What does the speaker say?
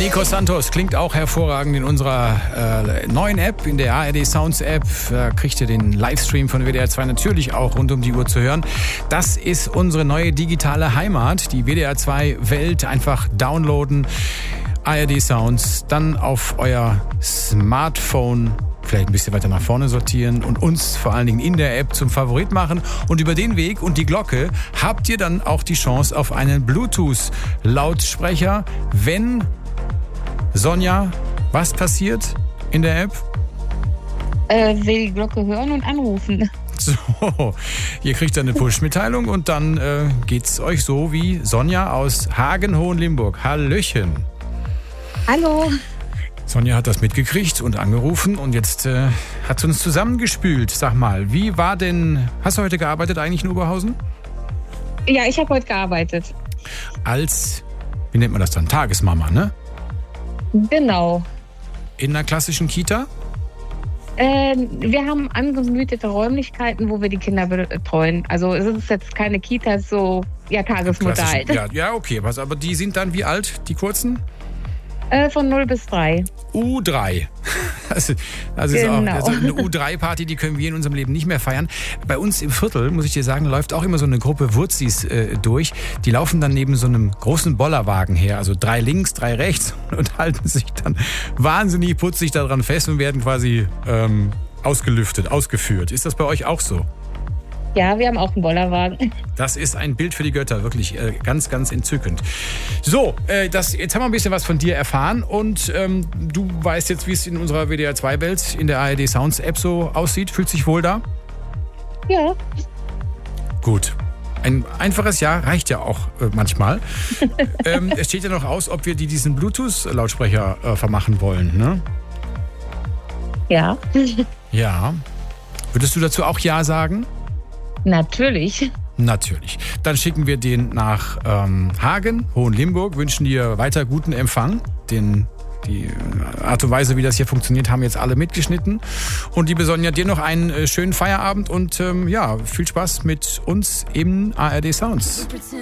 Nico Santos klingt auch hervorragend in unserer neuen App, in der ARD Sounds App. Da kriegt ihr den Livestream von WDR 2 natürlich auch rund um die Uhr zu hören. Das ist unsere neue digitale Heimat, die WDR 2 Welt. Einfach downloaden, ARD Sounds, dann auf euer Smartphone vielleicht ein bisschen weiter nach vorne sortieren und uns vor allen Dingen in der App zum Favorit machen. Und über den Weg und die Glocke habt ihr dann auch die Chance auf einen Bluetooth-Lautsprecher. Wenn, Sonja, was passiert in der App? Will die Glocke hören und anrufen. So, ihr kriegt dann eine Push-Mitteilung und dann geht's euch so wie Sonja aus Hagen-Hohenlimburg. Hallöchen. Hallo. Sonja hat das mitgekriegt und angerufen und jetzt hat sie uns zusammengespült. Sag mal, wie war denn, hast du heute gearbeitet eigentlich in Oberhausen? Ja, ich habe heute gearbeitet. Als, wie nennt man das dann, Tagesmama, ne? Genau. In einer klassischen Kita? Wir haben angemietete Räumlichkeiten, wo wir die Kinder betreuen. Also es ist jetzt keine Kita, es ist so ja, Tagesmutter halt. Ja, okay. Aber die sind dann wie alt, die kurzen? Von 0 bis 3. U3. Das ist Genau. auch eine U3-Party, die können wir in unserem Leben nicht mehr feiern. Bei uns im Viertel, muss ich dir sagen, läuft auch immer so eine Gruppe Wurzis durch. Die laufen dann neben so einem großen Bollerwagen her. Also 3 links, 3 rechts und halten sich dann wahnsinnig putzig daran fest und werden quasi ausgelüftet, ausgeführt. Ist das bei euch auch so? Ja, wir haben auch einen Bollerwagen. Das ist ein Bild für die Götter, wirklich ganz, ganz entzückend. So, jetzt haben wir ein bisschen was von dir erfahren und du weißt jetzt, wie es in unserer WDR 2-Welt in der ARD Sounds App so aussieht. Fühlt sich wohl da? Ja. Gut. Ein einfaches Ja reicht ja auch manchmal. Es steht ja noch aus, ob wir diesen Bluetooth-Lautsprecher vermachen wollen, ne? Ja. Ja. Würdest du dazu auch Ja sagen? Natürlich. Natürlich. Dann schicken wir den nach Hagen, Hohenlimburg, wünschen dir weiter guten Empfang. Die Art und Weise, wie das hier funktioniert, haben jetzt alle mitgeschnitten. Und liebe Sonja, dir noch einen schönen Feierabend und viel Spaß mit uns im ARD Sounds.